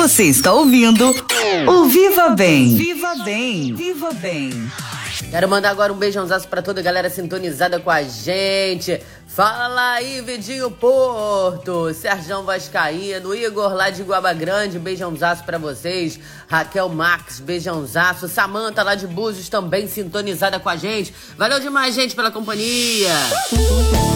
Você está ouvindo o Viva Bem. Viva Bem, Viva Bem. Quero mandar agora um beijãozaço pra toda a galera sintonizada com a gente. Fala aí, Vidinho Porto, Serjão Vascaíno, Igor lá de Guaba Grande, beijãozaço pra vocês. Raquel Max, beijãozaço. Samanta lá de Búzios também sintonizada com a gente. Valeu demais, gente, pela companhia.